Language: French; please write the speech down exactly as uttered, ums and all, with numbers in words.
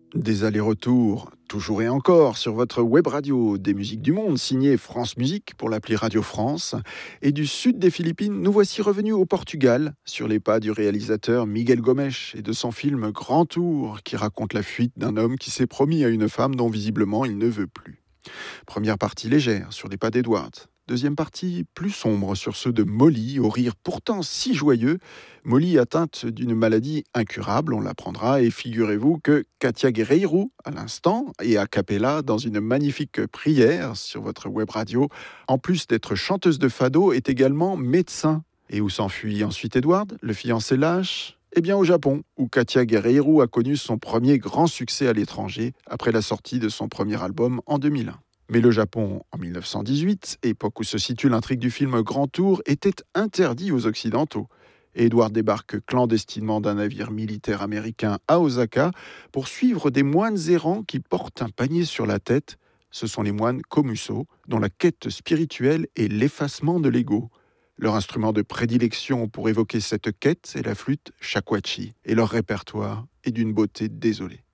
Des allers-retours, toujours et encore, sur votre web radio des musiques du monde, signée France Musique pour l'appli Radio France. Et du sud des Philippines, nous voici revenus au Portugal, sur les pas du réalisateur Miguel Gomes et de son film Grand Tour, qui raconte la fuite d'un homme qui s'est promis à une femme dont visiblement il ne veut plus. Première partie légère, sur les pas d'Edward. Deuxième partie plus sombre, sur ceux de Molly, au rire pourtant si joyeux. Molly atteinte d'une maladie incurable, on l'apprendra, et figurez-vous que Katia Guerreiro, à l'instant, et a cappella dans une magnifique prière sur votre web radio, en plus d'être chanteuse de fado, est également médecin. Et où s'enfuit ensuite Edward, le fiancé lâche? Eh bien au Japon, où Katia Guerreiro a connu son premier grand succès à l'étranger, après la sortie de son premier album en deux mille un. Mais le Japon, en mille neuf cent dix-huit, époque où se situe l'intrigue du film Grand Tour, était interdit aux Occidentaux. Et Edward débarque clandestinement d'un navire militaire américain à Osaka pour suivre des moines errants qui portent un panier sur la tête. Ce sont les moines Komuso, dont la quête spirituelle est l'effacement de l'ego. Leur instrument de prédilection pour évoquer cette quête est la flûte shakuhachi, et leur répertoire est d'une beauté désolée.